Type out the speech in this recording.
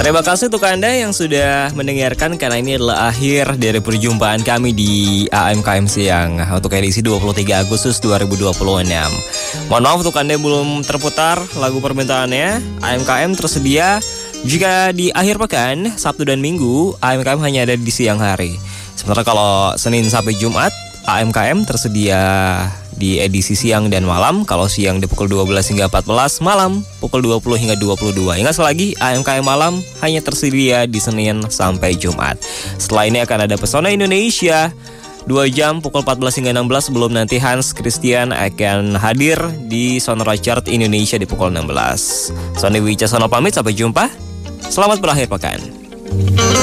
Terima kasih untuk Anda yang sudah mendengarkan, karena ini adalah akhir dari perjumpaan kami di AMKM Siang untuk edisi 23 Agustus 2026. Mohon maaf untuk Anda yang belum terputar lagu permintaannya. AMKM tersedia jika di akhir pekan, Sabtu dan Minggu, AMKM hanya ada di siang hari. Sementara kalau Senin sampai Jumat, AMKM tersedia di edisi siang dan malam. Kalau siang di pukul 12 hingga 14, malam pukul 20 hingga 22. Ingat sekali lagi, AMKM malam hanya tersedia di Senin sampai Jumat. Setelah ini akan ada Pesona Indonesia 2 jam pukul 14 hingga 16, sebelum nanti Hans Christian akan hadir di Sonora Chart Indonesia di pukul 16. Sony Wicaksono pamit, sampai jumpa. Selamat berakhir pekan.